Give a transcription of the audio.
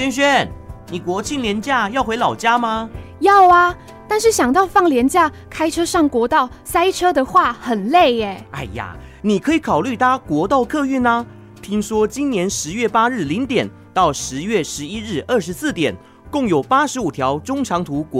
轩轩，你国庆连假要回老家吗？ 要啊，但是想到放连假开车上国道塞车的话很累耶。 哎呀，你可以考虑搭国道客运啊。听说今年10月8日0点到10月11日24点，共有85条中长途国